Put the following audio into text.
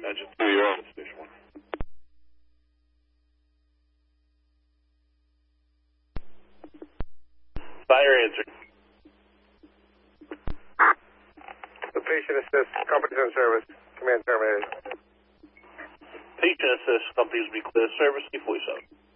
Engine 2, you're on Station 1. Fire answer. The patient assist, company's in service. Command terminated. Patient assist, companies be clear service, 47.